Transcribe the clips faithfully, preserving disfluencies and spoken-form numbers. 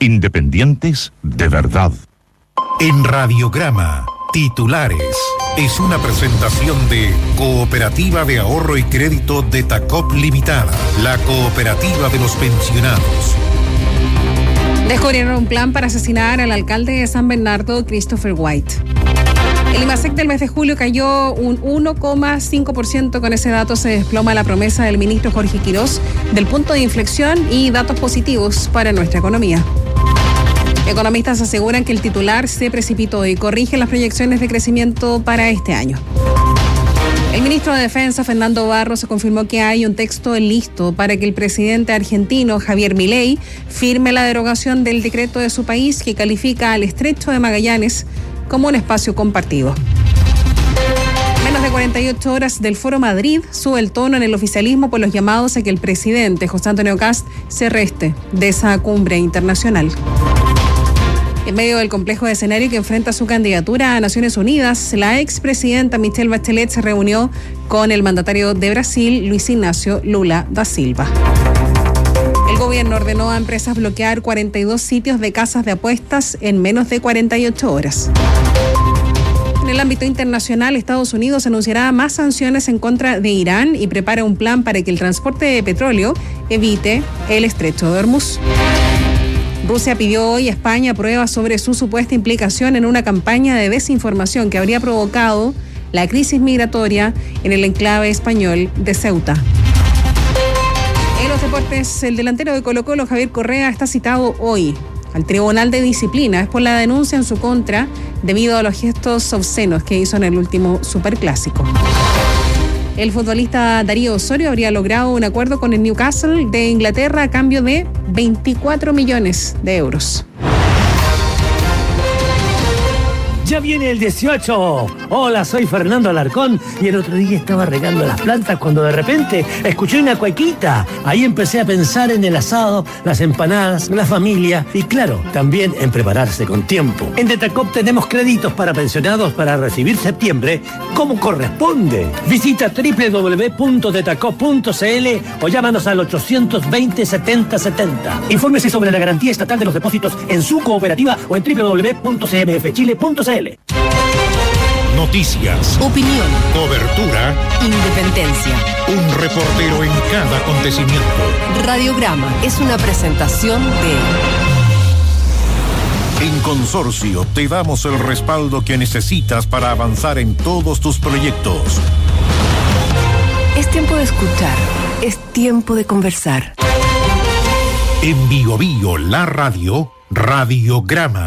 Independientes de verdad. En Radiograma, titulares. Es una presentación de Cooperativa de Ahorro y Crédito de Tacop Limitada, la cooperativa de los pensionados. Descubrieron un plan para asesinar al alcalde de San Bernardo, Christopher White. El IMASEC del mes de julio cayó un uno coma cinco por ciento. Con ese dato se desploma la promesa del ministro Jorge Quirós del punto de inflexión y datos positivos para nuestra economía. Economistas aseguran que el titular se precipitó y corrige las proyecciones de crecimiento para este año. El ministro de Defensa, Fernando Barros, confirmó que hay un texto listo para que el presidente argentino, Javier Milei, firme la derogación del decreto de su país que califica al Estrecho de Magallanes como un espacio compartido. Menos de cuarenta y ocho horas del Foro Madrid sube el tono en el oficialismo por los llamados a que el presidente, José Antonio Kast, se reste de esa cumbre internacional. En medio del complejo escenario que enfrenta su candidatura a Naciones Unidas, la expresidenta Michelle Bachelet se reunió con el mandatario de Brasil, Luis Ignacio Lula da Silva. El gobierno ordenó a empresas bloquear cuarenta y dos sitios de casas de apuestas en menos de cuarenta y ocho horas. En el ámbito internacional, Estados Unidos anunciará más sanciones en contra de Irán y prepara un plan para que el transporte de petróleo evite el estrecho de Hormuz. Rusia pidió hoy a España pruebas sobre su supuesta implicación en una campaña de desinformación que habría provocado la crisis migratoria en el enclave español de Ceuta. En los deportes, el delantero de Colo-Colo, Javier Correa, está citado hoy al Tribunal de Disciplina. Es por la denuncia en su contra debido a los gestos obscenos que hizo en el último Superclásico. El futbolista Darío Osorio habría logrado un acuerdo con el Newcastle de Inglaterra a cambio de veinticuatro millones de euros. Ya viene el dieciocho. Hola, soy Fernando Alarcón y el otro día estaba regando las plantas cuando de repente escuché una cuequita. Ahí empecé a pensar en el asado, las empanadas, la familia y claro, también en prepararse con tiempo. En Detacop tenemos créditos para pensionados para recibir septiembre como corresponde. Visita doble u doble u doble u punto detacop punto c l o llámanos al ochocientos veinte setenta setenta. Infórmese sobre la garantía estatal de los depósitos en su cooperativa o en doble u doble u doble u punto c m f chile punto c l. Noticias, opinión, cobertura, independencia. Un reportero en cada acontecimiento. Radiograma es una presentación de... En Consorcio te damos el respaldo que necesitas para avanzar en todos tus proyectos. Es tiempo de escuchar, es tiempo de conversar. En Bio Bio, la radio, Radiograma.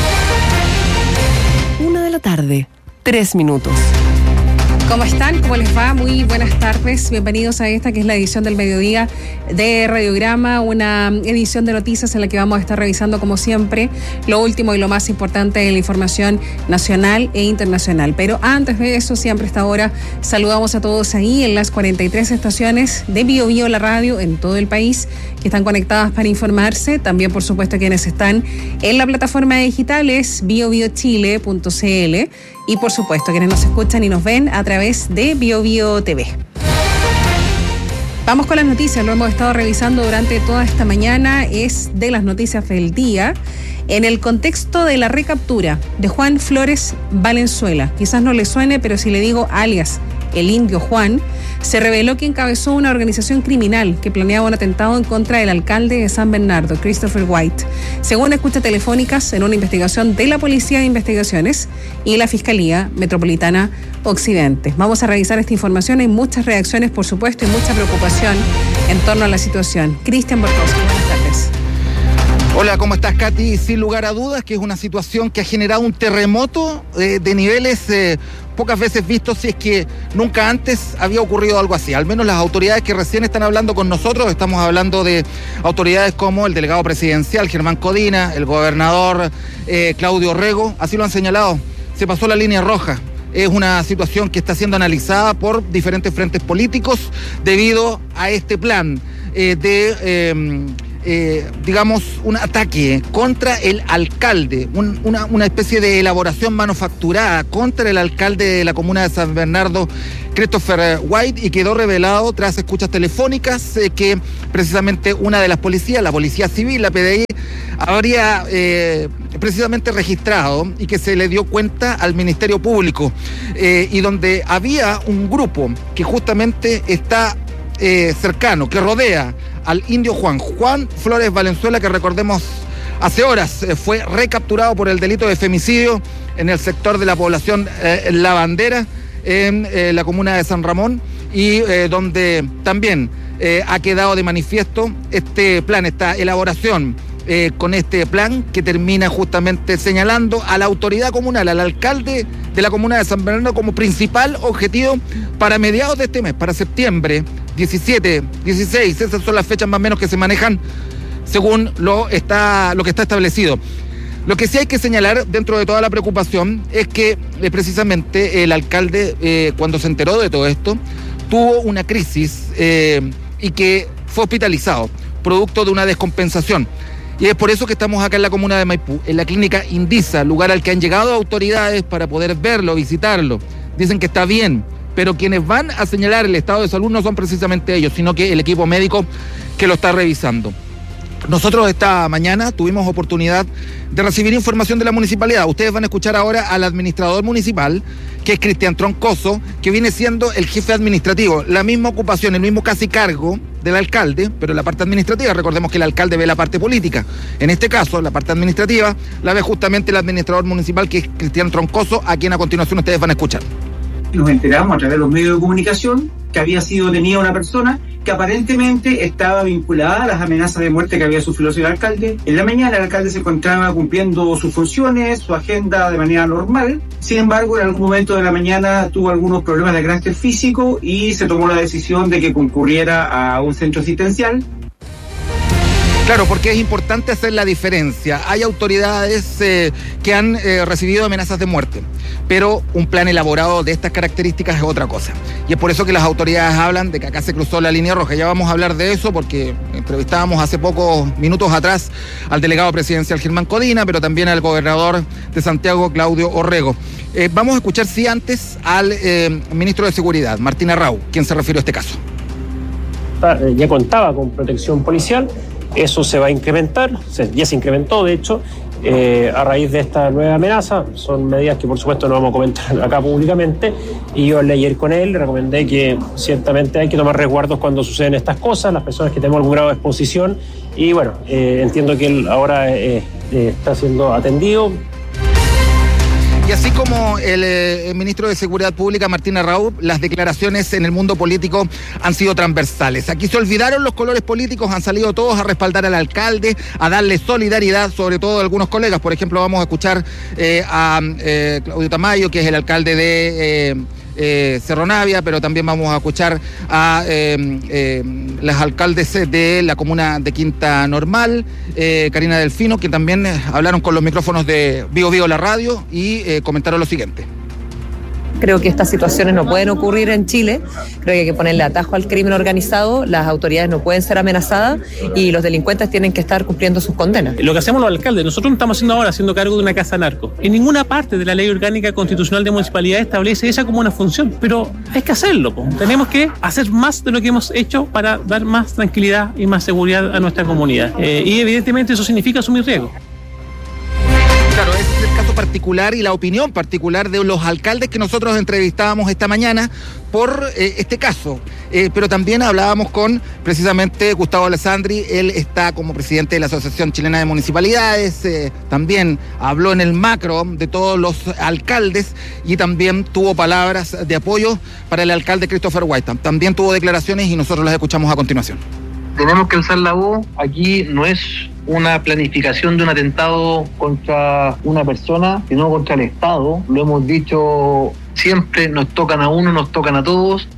Una de la tarde, tres minutos. ¿Cómo están? ¿Cómo les va? Muy buenas tardes. Bienvenidos a esta que es la edición del mediodía de Radiograma, una edición de noticias en la que vamos a estar revisando, como siempre, lo último y lo más importante de la información nacional e internacional. Pero antes de eso, siempre a esta hora, saludamos a todos ahí en las cuarenta y tres estaciones de Bio Bio, la radio, en todo el país, que están conectadas para informarse. También, por supuesto, quienes están en la plataforma digital es bio bio chile punto c l. Y por supuesto, quienes nos escuchan y nos ven a través de Bio Bio T V. Vamos con las noticias, lo hemos estado revisando durante toda esta mañana, es de las noticias del día. En el contexto de la recaptura de Juan Flores Valenzuela, quizás no le suene, pero si le digo alias el Indio Juan, se reveló que encabezó una organización criminal que planeaba un atentado en contra del alcalde de San Bernardo, Christopher White. Según escuchas telefónicas, en una investigación de la Policía de Investigaciones y la Fiscalía Metropolitana Occidente. Vamos a revisar esta información. Hay muchas reacciones, por supuesto, y mucha preocupación en torno a la situación. Cristian Borkowski, buenas tardes. Hola, ¿cómo estás, Katy? Sin lugar a dudas que es una situación que ha generado un terremoto eh, de niveles eh, pocas veces vistos, si es que nunca antes había ocurrido algo así. Al menos las autoridades que recién están hablando con nosotros, estamos hablando de autoridades como el delegado presidencial Germán Codina, el gobernador eh, Claudio Rego, así lo han señalado. Se pasó la línea roja. Es una situación que está siendo analizada por diferentes frentes políticos debido a este plan eh, de... Eh, Eh, digamos, un ataque contra el alcalde, un, una, una especie de elaboración manufacturada contra el alcalde de la comuna de San Bernardo, Christopher White, y quedó revelado tras escuchas telefónicas eh, que precisamente una de las policías, la Policía Civil, la P D I, habría eh, precisamente registrado y que se le dio cuenta al Ministerio Público, eh, y donde había un grupo que justamente está eh, cercano, que rodea al indio Juan, Juan Flores Valenzuela, que recordemos hace horas eh, fue recapturado por el delito de femicidio en el sector de la población eh, La Bandera, en eh, la comuna de San Ramón, y eh, donde también eh, ha quedado de manifiesto este plan, esta elaboración eh, con este plan que termina justamente señalando a la autoridad comunal, al alcalde de la comuna de San Bernardo como principal objetivo para mediados de este mes, para septiembre diecisiete, dieciséis, esas son las fechas más o menos que se manejan según lo, está, lo que está establecido. Lo que sí hay que señalar dentro de toda la preocupación es que eh, precisamente el alcalde, eh, cuando se enteró de todo esto, tuvo una crisis eh, y que fue hospitalizado, producto de una descompensación. Y es por eso que estamos acá en la comuna de Maipú, en la clínica Indisa, lugar al que han llegado autoridades para poder verlo, visitarlo. Dicen que está bien, pero quienes van a señalar el estado de salud no son precisamente ellos, sino que el equipo médico que lo está revisando. Nosotros esta mañana tuvimos oportunidad de recibir información de la municipalidad. Ustedes van a escuchar ahora al administrador municipal, que es Cristian Troncoso, que viene siendo el jefe administrativo. La misma ocupación, el mismo casi cargo del alcalde, pero la parte administrativa, recordemos que el alcalde ve la parte política. En este caso, la parte administrativa la ve justamente el administrador municipal, que es Cristian Troncoso, a quien a continuación ustedes van a escuchar. Nos enteramos a través de los medios de comunicación que había sido detenida una persona que aparentemente estaba vinculada a las amenazas de muerte que había sufrido el alcalde. En la mañana el alcalde se encontraba cumpliendo sus funciones, su agenda de manera normal. Sin embargo, en algún momento de la mañana tuvo algunos problemas de carácter físico y se tomó la decisión de que concurriera a un centro asistencial. Claro, porque es importante hacer la diferencia. Hay autoridades eh, que han eh, recibido amenazas de muerte, pero un plan elaborado de estas características es otra cosa. Y es por eso que las autoridades hablan de que acá se cruzó la línea roja. Ya vamos a hablar de eso porque entrevistábamos hace pocos minutos atrás al delegado presidencial Germán Codina, pero también al gobernador de Santiago, Claudio Orrego. Eh, vamos a escuchar, sí, antes al eh, ministro de Seguridad, Martín Arrau, quien se refirió a este caso. Ya contaba con protección policial. Eso se va a incrementar, ya se incrementó de hecho, eh, a raíz de esta nueva amenaza. Son medidas que por supuesto no vamos a comentar acá públicamente, y yo hablé ayer con él, le recomendé que ciertamente hay que tomar resguardos cuando suceden estas cosas, las personas que tenemos algún grado de exposición, y bueno, eh, entiendo que él ahora eh, eh, está siendo atendido. Y así como el, eh, el ministro de Seguridad Pública, Martín Arrau, las declaraciones en el mundo político han sido transversales. Aquí se olvidaron los colores políticos, han salido todos a respaldar al alcalde, a darle solidaridad, sobre todo a algunos colegas. Por ejemplo, vamos a escuchar eh, a eh, Claudio Tamayo, que es el alcalde de... Eh, Eh, Cerro Navia, pero también vamos a escuchar a eh, eh, las alcaldes de la comuna de Quinta Normal, eh, Karina Delfino, que también eh, hablaron con los micrófonos de Vigo Vigo la radio y eh, comentaron lo siguiente. Creo que estas situaciones no pueden ocurrir en Chile. Creo que hay que ponerle atajo al crimen organizado. Las autoridades no pueden ser amenazadas y los delincuentes tienen que estar cumpliendo sus condenas. Lo que hacemos los alcaldes, nosotros no estamos haciendo ahora haciendo cargo de una casa narco. En ninguna parte de la ley orgánica constitucional de municipalidad establece esa como una función, pero hay que hacerlo, po. Tenemos que hacer más de lo que hemos hecho para dar más tranquilidad y más seguridad a nuestra comunidad. Eh, y evidentemente eso significa asumir riesgos. Claro, ese es el caso particular y la opinión particular de los alcaldes que nosotros entrevistábamos esta mañana por eh, este caso. Eh, pero también hablábamos con precisamente Gustavo Alessandri, él está como presidente de la Asociación Chilena de Municipalidades, eh, también habló en el macro de todos los alcaldes y también tuvo palabras de apoyo para el alcalde Christopher White. También tuvo declaraciones y nosotros las escuchamos a continuación. Tenemos que alzar la voz. Aquí no es una planificación de un atentado contra una persona, sino contra el Estado. Lo hemos dicho siempre, nos tocan a uno, nos tocan a todos.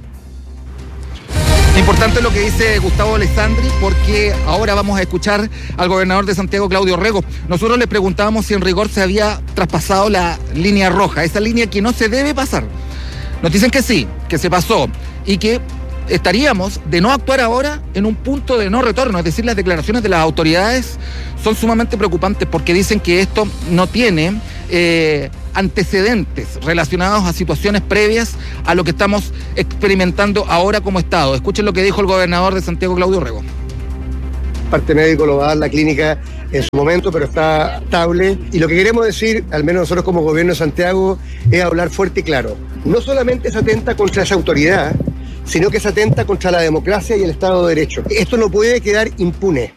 Importante lo que dice Gustavo Alessandri, porque ahora vamos a escuchar al gobernador de Santiago, Claudio Orrego. Nosotros le preguntábamos si en rigor se había traspasado la línea roja, esa línea que no se debe pasar. Nos dicen que sí, que se pasó y que estaríamos, de no actuar ahora, en un punto de no retorno. Es decir, las declaraciones de las autoridades son sumamente preocupantes porque dicen que esto no tiene eh, antecedentes relacionados a situaciones previas a lo que estamos experimentando ahora como Estado. Escuchen lo que dijo el gobernador de Santiago, Claudio Orrego. Parte médico lo va a dar la clínica en su momento, pero está estable. Y lo que queremos decir, al menos nosotros como gobierno de Santiago, es hablar fuerte y claro. No solamente se atenta contra esa autoridad, sino que se atenta contra la democracia y el Estado de Derecho. Esto no puede quedar impune.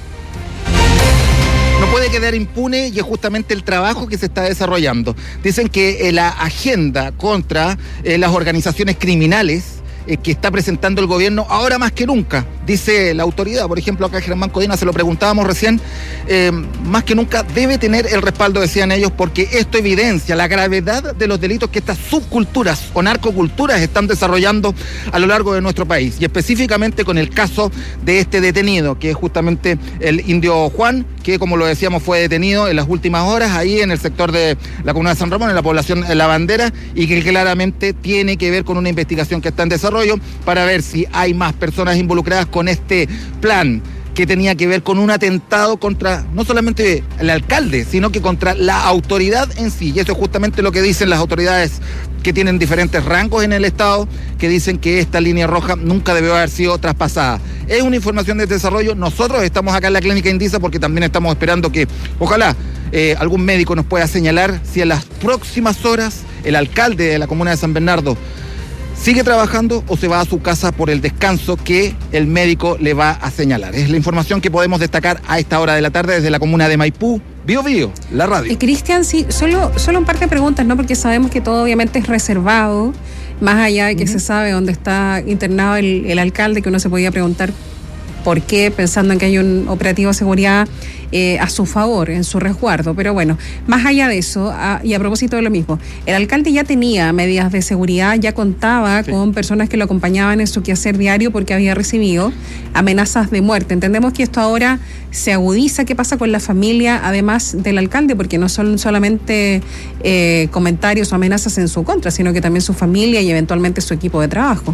No puede quedar impune y es justamente el trabajo que se está desarrollando. Dicen que eh, la agenda contra eh, las organizaciones criminales eh, que está presentando el gobierno ahora más que nunca, dice la autoridad. Por ejemplo, acá Germán Codina, se lo preguntábamos recién, eh, más que nunca debe tener el respaldo, decían ellos, porque esto evidencia la gravedad de los delitos que estas subculturas o narcoculturas están desarrollando a lo largo de nuestro país, y específicamente con el caso de este detenido, que es justamente el indio Juan, que como lo decíamos fue detenido en las últimas horas ahí en el sector de la comuna de San Ramón, en la población La Bandera, y que claramente tiene que ver con una investigación que está en desarrollo para ver si hay más personas involucradas con este plan que tenía que ver con un atentado contra no solamente el alcalde, sino que contra la autoridad en sí. Y eso es justamente lo que dicen las autoridades que tienen diferentes rangos en el Estado, que dicen que esta línea roja nunca debió haber sido traspasada. Es una información de desarrollo. Nosotros estamos acá en la clínica Indisa porque también estamos esperando que, ojalá, eh, algún médico nos pueda señalar si en las próximas horas el alcalde de la comuna de San Bernardo sigue trabajando o se va a su casa por el descanso que el médico le va a señalar. Es la información que podemos destacar a esta hora de la tarde desde la comuna de Maipú. Bio Bio, la radio. Y Cristian, sí, solo, solo un par de preguntas, ¿no? Porque sabemos que todo obviamente es reservado, más allá de que uh-huh. se sabe dónde está internado el, el alcalde, que uno se podía preguntar por qué, pensando en que hay un operativo de seguridad eh, a su favor, en su resguardo. Pero bueno, más allá de eso, a, y a propósito de lo mismo, el alcalde ya tenía medidas de seguridad, ya contaba sí. con personas que lo acompañaban en su quehacer diario porque había recibido amenazas de muerte. Entendemos que esto ahora se agudiza. ¿Qué pasa con la familia, además del alcalde? Porque no son solamente eh, comentarios o amenazas en su contra, sino que también su familia y eventualmente su equipo de trabajo.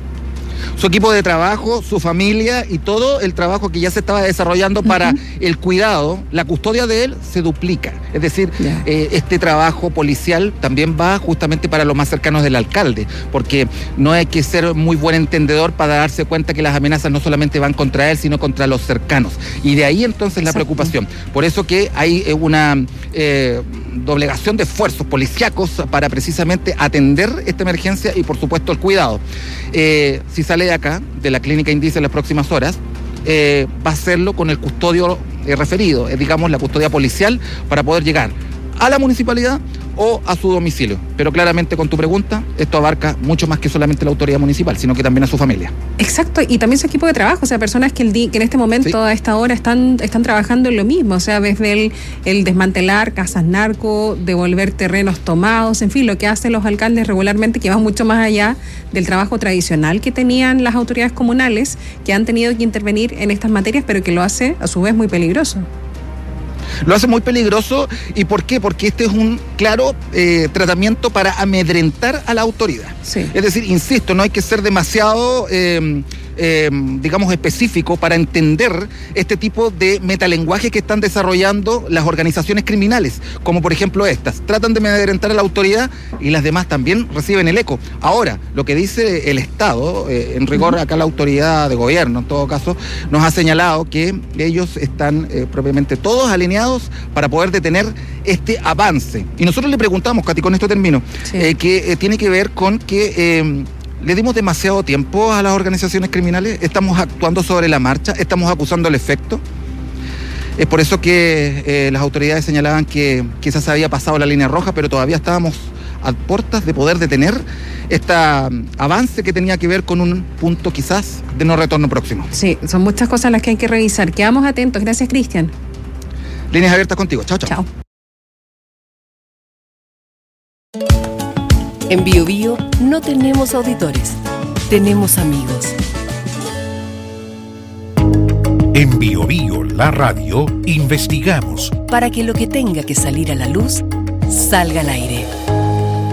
Su equipo de trabajo, su familia y todo el trabajo que ya se estaba desarrollando para uh-huh. el cuidado, la custodia de él se duplica. Es decir, yeah. eh, este trabajo policial también va justamente para los más cercanos del alcalde, porque no hay que ser muy buen entendedor para darse cuenta que las amenazas no solamente van contra él, sino contra los cercanos. Y de ahí entonces la Exacto. preocupación. Por eso que hay una eh, doblegación de esfuerzos policíacos para precisamente atender esta emergencia y por supuesto el cuidado. Eh, si sale de acá, de la clínica Indisa en las próximas horas, eh, va a hacerlo con el custodio eh, referido, es digamos la custodia policial, para poder llegar a la municipalidad o a su domicilio. Pero claramente con tu pregunta, esto abarca mucho más que solamente la autoridad municipal, sino que también a su familia. Exacto, y también su equipo de trabajo, o sea, personas que, el di, que en este momento, sí. a esta hora, están, están trabajando en lo mismo, o sea, desde el, el desmantelar casas narco, devolver terrenos tomados, en fin, lo que hacen los alcaldes regularmente, que va mucho más allá del trabajo tradicional que tenían las autoridades comunales, que han tenido que intervenir en estas materias, pero que lo hace, a su vez, muy peligroso. Lo hace muy peligroso. ¿Y por qué? Porque este es un claro eh, tratamiento para amedrentar a la autoridad. Sí. Es decir, insisto, no hay que ser demasiado, eh, eh, digamos, específico para entender este tipo de metalenguaje que están desarrollando las organizaciones criminales, como por ejemplo estas. Tratan de amedrentar a la autoridad y las demás también reciben el eco. Ahora, lo que dice el Estado, eh, en rigor acá la autoridad de gobierno, en todo caso, nos ha señalado que ellos están eh, propiamente todos alineados para poder detener este avance. Y nosotros le preguntamos, Katy, con esto termino, sí. eh, que eh, tiene que ver con que eh, le dimos demasiado tiempo a las organizaciones criminales, estamos actuando sobre la marcha, estamos acusando el efecto. Es por eso que eh, las autoridades señalaban que quizás había pasado la línea roja, pero todavía estábamos a puertas de poder detener este avance que tenía que ver con un punto quizás de no retorno próximo. Sí, son muchas cosas las que hay que revisar. Quedamos atentos. Gracias, Cristian. Líneas abiertas contigo. Chao, chao. Chao. En Bio Bio no tenemos auditores, tenemos amigos. En Bio Bio, la radio, investigamos para que lo que tenga que salir a la luz salga al aire.